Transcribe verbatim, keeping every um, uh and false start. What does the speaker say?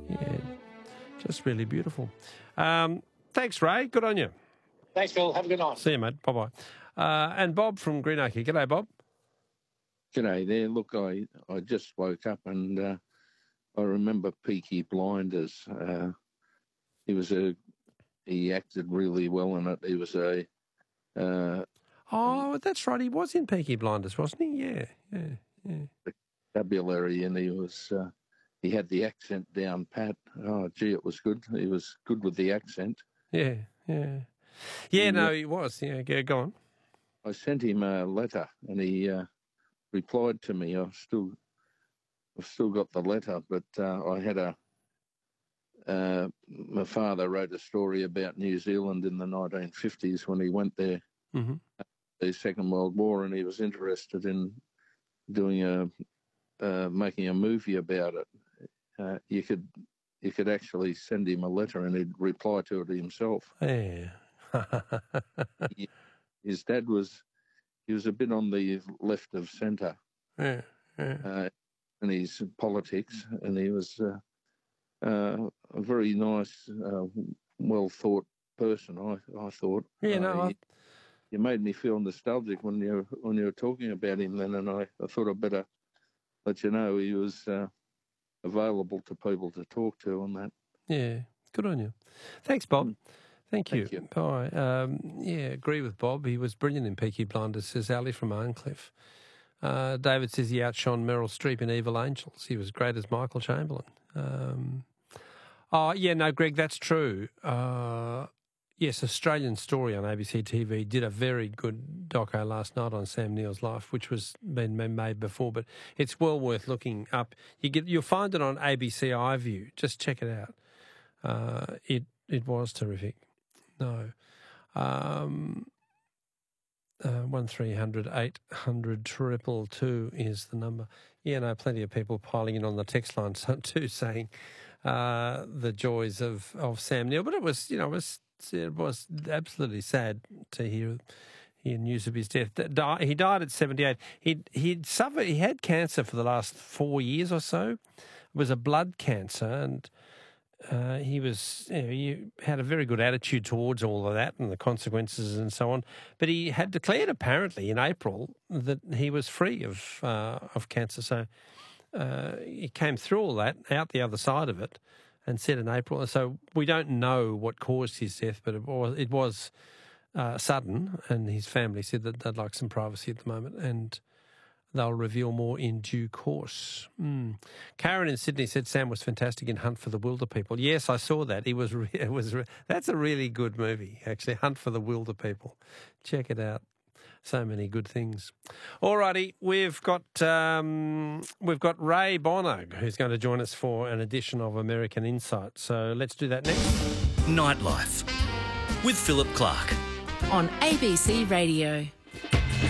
Yeah, just really beautiful. Um, thanks, Ray. Good on you. Thanks, Phil. Have a good night. See you, mate. Bye-bye. Uh, and Bob from Greenacre. G'day, Bob. G'day there. Look, I, I just woke up and uh, I remember Peaky Blinders. Uh, he was a he acted really well in it. He was a uh, oh, that's right. He was in Peaky Blinders, wasn't he? Yeah, yeah, yeah. Vocabulary, and he was uh, he had the accent down pat. Oh, gee, it was good. He was good with the accent. Yeah, yeah, yeah. No, he was. Yeah, go, go on. I sent him a letter, and he uh, replied to me. I've still, I've still got the letter, but uh, I had a. Uh, my father wrote a story about New Zealand in the nineteen fifties when he went there, mm-hmm. the Second World War, and he was interested in doing a, uh, making a movie about it. Uh, you could, you could actually send him a letter, and he'd reply to it himself. Yeah. he, his dad was, he was a bit on the left of centre, yeah, yeah. Uh, in his politics, and he was. Uh, Uh, a very nice, uh, well thought person. I I thought. Yeah, no. Uh, I... You made me feel nostalgic when you when you were talking about him then, and I, I thought I'd better let you know he was uh, available to people to talk to on that. Yeah, good on you. Thanks, Bob. Mm. Thank you. Thank you. Bye. Um, yeah, agree with Bob. He was brilliant in Peaky Blinders, says Ali from Arncliffe. Uh, David says he outshone Meryl Streep in Evil Angels. He was great as Michael Chamberlain. Um, oh, yeah, no, Greg, that's true. Uh, yes, Australian Story on A B C T V did a very good doco last night on Sam Neill's life, which was been made before, but it's well worth looking up. You get, you'll find it on A B C iView. Just check it out. Uh, it it was terrific. No. Um, uh, one three hundred eight hundred triple two is the number. Yeah, no, plenty of people piling in on the text line too, saying uh, the joys of, of Sam Neill. But it was, you know, it was it was absolutely sad to hear hear news of his death. He died at seventy-eight. He he'd suffered. He had cancer for the last four years or so. It was a blood cancer, and uh, he was you know, he had a very good attitude towards all of that and the consequences and so on. But he had declared apparently in April that he was free of uh, of cancer. So uh, he came through all that, out the other side of it, and said in April. So we don't know what caused his death, but it was it was uh, sudden. And his family said that they'd like some privacy at the moment, and they'll reveal more in due course. Mm. Karen in Sydney said Sam was fantastic in Hunt for the Wilder People. Yes, I saw that. He was. Re- it was. Re- that's a really good movie, actually. Hunt for the Wilder People. Check it out. So many good things. All righty, we've got um, we've got Ray Bonner who's going to join us for an edition of American Insight. So let's do that next. Nightlife with Philip Clark on A B C Radio.